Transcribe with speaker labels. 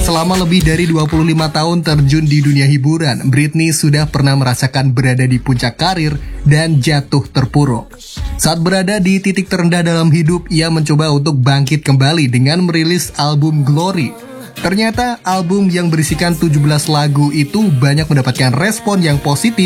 Speaker 1: Selama lebih dari 25 tahun terjun di dunia hiburan, Britney sudah pernah merasakan berada di puncak karir dan jatuh terpuruk. Saat berada di titik terendah dalam hidup, ia mencoba untuk bangkit kembali dengan merilis album Glory. Ternyata album yang berisikan 17 lagu itu banyak mendapatkan respon yang positif